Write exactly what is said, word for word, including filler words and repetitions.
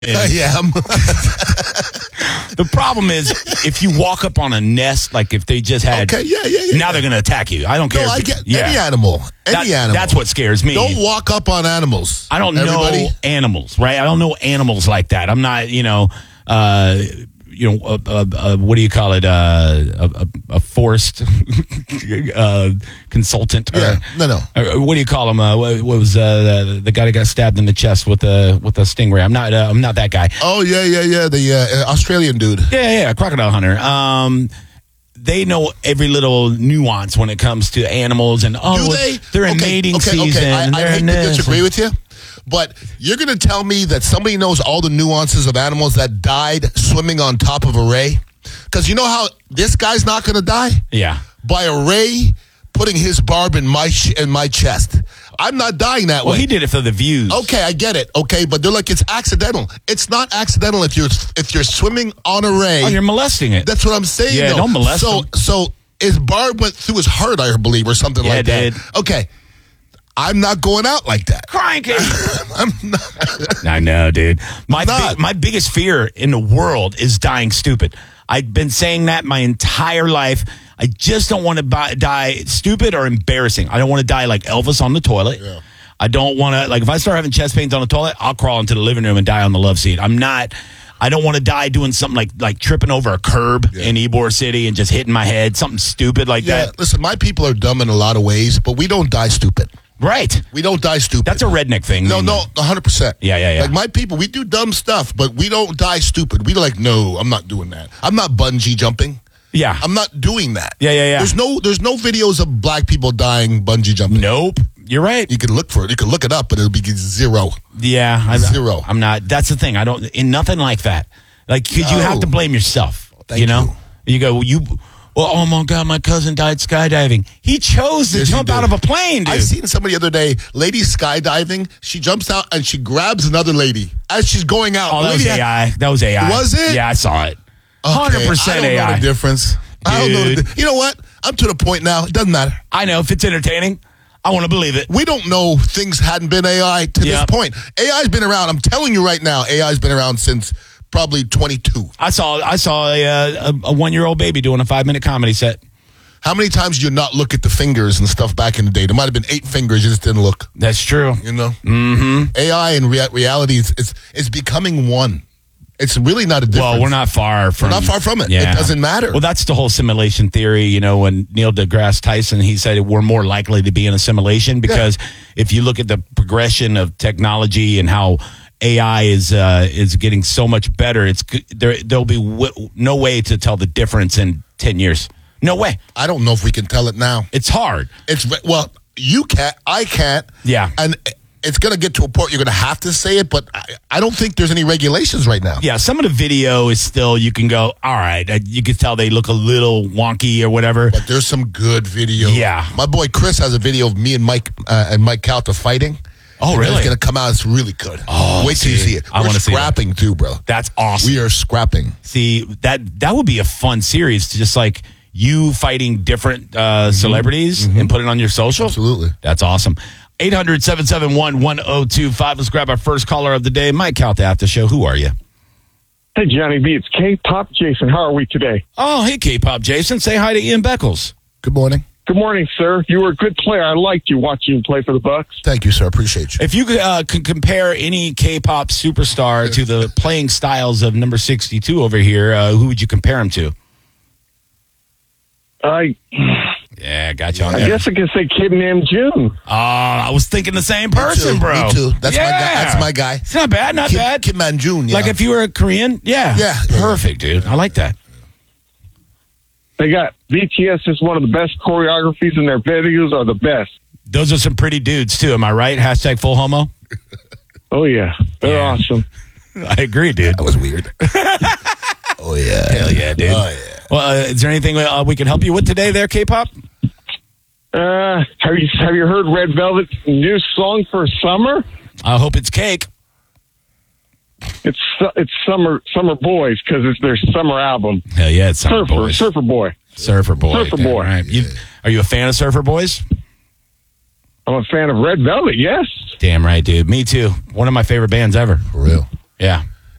I am. The problem is if you walk up on a nest, like if they just had. Okay, yeah, yeah, yeah. Now they're going to attack you. I don't care. No, if I you- get yeah. any animal. Any That- animal. That's what scares me. Don't walk up on animals. I don't Everybody. know animals, right? I don't know animals like that. I'm not, you know, uh, you know, uh, uh, uh, what do you call it? Uh, a, a, a forest uh, consultant. Or, Yeah, no, no. or what do you call him? Uh, what, what was uh, the, the guy that got stabbed in the chest with a with a stingray? I'm not. Uh, I'm not that guy. Oh, yeah, yeah, yeah. The uh, Australian dude. Yeah, yeah, crocodile hunter. Um, they know every little nuance when it comes to animals, and oh, Do they? they're in okay, mating okay, season. Okay. I, and I they're hate in to this. disagree with you, but you're going to tell me that somebody knows all the nuances of animals that died swimming on top of a ray? Because you know how this guy's not going to die? Yeah. By a ray putting his barb in my sh- in my chest. I'm not dying that Well, way. he did it for the views. Okay, I get it. Okay, but they're like, it's accidental. It's not accidental if you're if you're swimming on a ray. Oh, you're molesting it. That's what I'm saying. Yeah, though. don't molest So, them. so his barb went through his heart, I believe, or something Yeah, like it that. did. Okay, I'm not going out like that. Cranky. I'm not. I know, dude. My Not. bi- my biggest fear in the world is dying stupid. I've been saying that my entire life. I just don't want to buy, die stupid or embarrassing. I don't want to die like Elvis on the toilet. Yeah. I don't want to, like, if I start having chest pains on the toilet, I'll crawl into the living room and die on the love seat. I'm not, I don't want to die doing something like like tripping over a curb Yeah. in Ybor City and just hitting my head, something stupid like Yeah, that. listen, my people are dumb in a lot of ways, but we don't die stupid. Right. We don't die stupid. That's a redneck thing. No, man. no, one hundred percent. Yeah, yeah, yeah. Like my people, we do dumb stuff, but we don't die stupid. We're like, no, I'm not doing that. I'm not bungee jumping. Yeah. I'm not doing that. Yeah, yeah, yeah. There's no there's no videos of black people dying bungee jumping. Nope. You're right. You can look for it. You can look it up, but it'll be zero. Yeah, I, Zero. I'm not. That's the thing. I don't. In nothing like that. Like, could you No. have to blame yourself? Thank you know. You go. Well, you. Well, oh my God, my cousin died skydiving. He chose to Yes, he jump did. out of a plane, dude. I seen somebody the other day, lady skydiving. She jumps out and she grabs another lady as she's going out. oh, The that was lady A had- I. That was A I. Was it? Yeah, I saw it. Okay, Hundred percent I don't A know I. the difference. I don't know. The, Dude. di- you know what? I'm to the point now. It doesn't matter. I know if it's entertaining, I want to believe it. We don't know things hadn't been A I to Yep. this point. A I's been around. I'm telling you right now, A I's been around since probably twenty-two. I saw. I saw a, uh, a, a one year old baby doing a five minute comedy set. How many times do you not look at the fingers and stuff back in the day? There might have been eight fingers. You just didn't look. That's true. You know? Mm-hmm. A I and rea- reality is, is, is becoming one. It's really not a difference. Well, we're not far from. We're not far from it. Yeah. It doesn't matter. Well, that's the whole simulation theory. You know, when Neil deGrasse Tyson, he said we're more likely to be in a simulation because if you look at the progression of technology and how A I is uh, is getting so much better, it's g- there. There'll be w- no way to tell the difference in ten years. No way. I don't know if we can tell it now. It's hard. It's well, you can't. I can't. Yeah. And it's going to get to a point you're going to have to say it, but I, I don't think there's any regulations right now. Yeah, some of the video is still, you can go, all right, uh, you can tell they look a little wonky or whatever. But there's some good video. Yeah. My boy Chris has a video of me and Mike uh, and Mike Calta fighting. Oh, And really? It's going to come out. It's really good. Oh, Wait till you see, see it. I We're wanna see that. scrapping too, bro. That's awesome. We are scrapping. See, that that would be a fun series to just like you fighting different uh, celebrities and put it on your social. Absolutely. That's awesome. eight hundred, seven seven one, one oh two five. Let's grab our first caller of the day. Mike Calta after show. Who are you? Hey, Johnny B, it's K-Pop Jason. How are we today? Oh, hey, K-Pop Jason. Say hi to Ian Beckles. Good morning. Good morning, sir. You were a good player. I liked you watching you play for the Bucks. Thank you, sir. Appreciate you. If you could, uh, could compare any K-pop superstar to the playing styles of number sixty-two over here, uh, who would you compare him to? I Yeah, got you on I there. guess I could say Kim Namjoon. Oh, I was thinking the same Me person, too. bro. Me too. That's my guy. Yeah. That's my guy. It's not bad, not Kim, bad. Kim Man-jun. Yeah. Like if you were a Korean, yeah. Yeah. Perfect, dude. I like that. They got B T S is one of the best choreographies, and their videos are the best. Those are some pretty dudes, too. Am I right? Hashtag full homo? Oh, yeah. They're Yeah. awesome. I agree, dude. That was weird. Oh, yeah. Hell yeah, dude. Oh, yeah. Well, uh, is there anything uh, we can help you with today there, K-pop? Uh, have you have you heard Red Velvet's new song for summer? I hope it's cake. It's su- it's summer summer boys because it's their summer album. Hell yeah, it's Surfer Surfer Boys. Surfer Boy. Surfer Boy. Surfer Damn Boy. Right. You, are you a fan of Surfer Boys? I'm a fan of Red Velvet. Yes. Damn right, dude. Me too. One of my favorite bands ever. For real. Yeah.